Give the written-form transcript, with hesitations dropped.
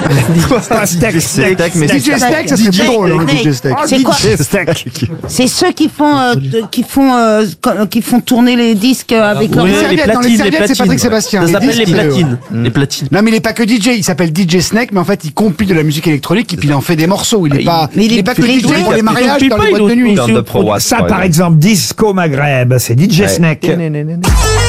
Steak, mais DJ Steak, ça serait plus drôle, hein, DJ Steak. C'est quoi? C'est ceux qui font tourner les disques avec leur Les main. serviettes, dans les serviettes, c'est Patrick Sébastien. Ça Les s'appelle les disques, platines. Les platines. Non, mais il est pas que DJ, il s'appelle DJ Snake, mais en fait, il compile de la musique électronique et puis il en fait des morceaux. Il est pas que DJ pour les mariages dans les boîtes de nuit. Ça, par exemple, Disco Maghreb, c'est DJ Snake.